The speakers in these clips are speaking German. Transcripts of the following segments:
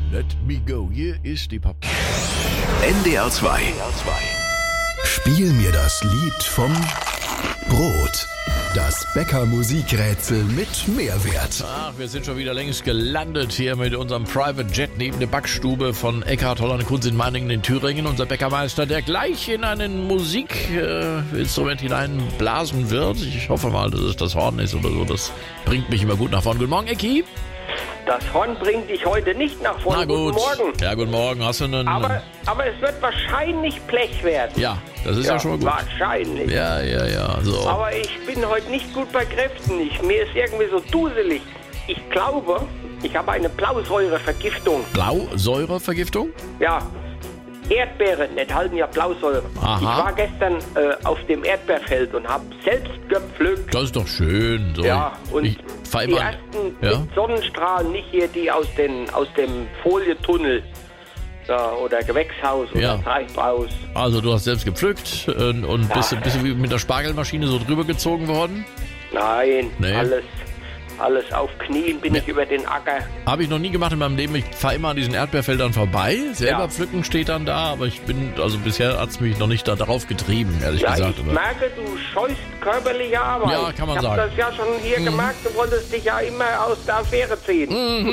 Let me go. Hier ist die Pop. NDR 2. Spiel mir das Lied vom Brot. Das Bäcker-Musikrätsel mit Mehrwert. Ach, wir sind schon wieder längst gelandet hier mit unserem Private Jet neben der Backstube von Eckhard Holland Kunz in Meiningen in Thüringen. Unser Bäckermeister, der gleich in ein Musikinstrument hineinblasen wird. Ich hoffe mal, dass es das Horn ist oder so. Das bringt mich immer gut nach vorne. Guten Morgen, Ecki. Das Horn bringt dich heute nicht nach vorne. Na gut. Guten Morgen. Ja, guten Morgen. Hast du einen... Aber es wird wahrscheinlich Blech werden. Ja, das ist ja schon mal gut. Wahrscheinlich. Ja. So. Aber ich bin heute nicht gut bei Kräften. Mir ist irgendwie so duselig. Ich glaube, ich habe eine Blausäurevergiftung. Blausäurevergiftung? Ja, Erdbeeren enthalten ja Blausäure. Aha. Ich war gestern auf dem Erdbeerfeld und habe selbst gepflückt. Das ist doch schön. So. Ja, und ich fahr die immer, ersten ja? mit Sonnenstrahlen, nicht hier die aus dem Folietunnel oder Gewächshaus oder Treibhaus. Also du hast selbst gepflückt und bist du wie mit der Spargelmaschine so drüber gezogen worden? Nein, Nee. alles auf Knien bin ich über den Acker. Habe ich noch nie gemacht in meinem Leben. Ich fahre immer an diesen Erdbeerfeldern vorbei. Selber Ja. pflücken steht dann da, aber bisher hat es mich noch nicht darauf getrieben, ehrlich Ja, gesagt. ich merke, du scheust körperliche Arbeit. Ja, kann man ich sagen. Ich habe das ja schon hier gemerkt, du wolltest dich ja immer aus der Affäre ziehen.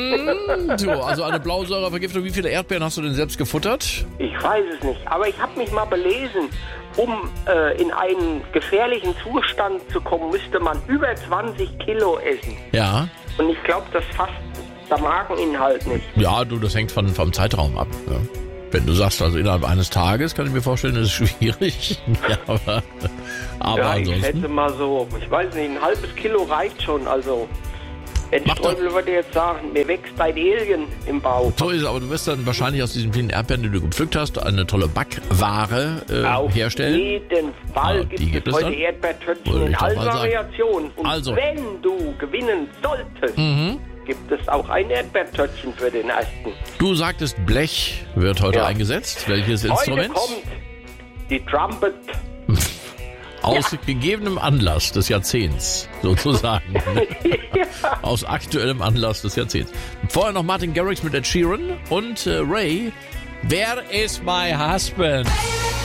So, also eine Blausäurevergiftung. Wie viele Erdbeeren hast du denn selbst gefuttert? Ich weiß es nicht, aber ich habe mich mal belesen, um in einen gefährlichen Zustand zu kommen, müsste man über 20 Kilo essen. Ja. Und ich glaube, das fasst der Mageninhalt nicht. Ja, das hängt vom Zeitraum ab. Ja. Wenn du sagst, also innerhalb eines Tages, kann ich mir vorstellen, das ist schwierig. Ja, aber Ja, ich ansonsten. schätze mal so, ich weiß nicht, ein halbes Kilo reicht schon, also... Entsträubel würde jetzt sagen, mir wächst ein Alien im Bauch. So ist es, aber du wirst dann wahrscheinlich aus diesen vielen Erdbeeren, die du gepflückt hast, eine tolle Backware herstellen. Auf jeden Fall die gibt es heute dann? Erdbeertöpfchen Wollte in ich doch allen mal sagen. Variationen. Und Also. wenn du gewinnen solltest, gibt es auch ein Erdbeertöpfchen für den ersten. Du sagtest, Blech wird heute Ja. eingesetzt. Welches Heute Instrument? kommt die Trumpet. Aus gegebenem Anlass des Jahrzehnts, sozusagen. Aus aktuellem Anlass des Jahrzehnts. Vorher noch Martin Garrix mit Ed Sheeran und Ray. Where is my husband?